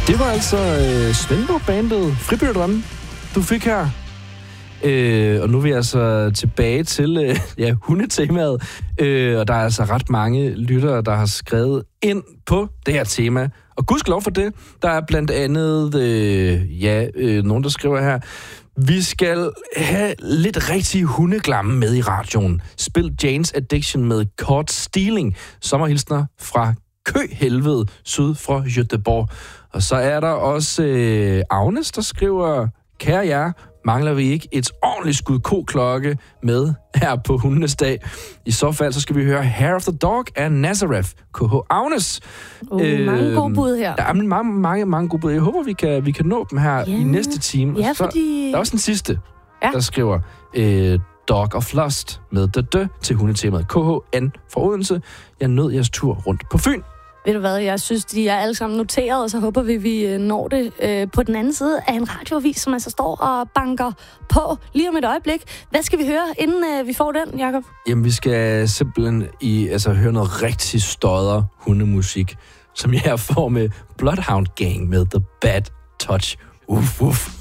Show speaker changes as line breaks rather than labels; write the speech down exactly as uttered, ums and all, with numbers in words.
Det var altså øh, Svendborg-bandet Fribytterdrømme, du fik her. Øh, og nu er vi altså tilbage til øh, ja, hundetemaet. Øh, og der er altså ret mange lyttere, der har skrevet ind på det her tema. Og gudskelov for det. Der er blandt andet øh, ja, øh, nogen, der skriver her: vi skal have lidt rigtig hundeglamme med i radioen. Spil Jane's Addiction med Caught Stealing. Sommerhilsner fra Køhelvede syd for Göteborg. Og så er der også øh, Agnes, der skriver: kære jer, mangler vi ikke et ordentligt skud ko-klokke med her på hundenes dag? I så fald, så skal vi høre Hair of the Dog af Nazareth. K H Agnes.
Uh, øh, mange gode bud her.
Der er mange, mange, mange gode bud. Jeg håber, vi kan, vi kan nå dem her yeah. i næste time.
Ja,
så,
fordi...
Der er også den sidste,
ja.
der skriver øh, Dog of Lust med The Dø til hundetemaet. K H N fra Odense. Jeg nød jeres tur rundt på Fyn.
Ved du hvad, jeg synes, de er alle sammen noteret, og så håber vi, vi når det øh, på den anden side af en radioavis, som altså står og banker på lige om et øjeblik. Hvad skal vi høre, inden øh, vi får den, Jakob?
Jamen, vi skal simpelthen i, altså, høre noget rigtig stodder hundemusik, som jeg får med Bloodhound Gang med The Bad Touch. Uff, uff.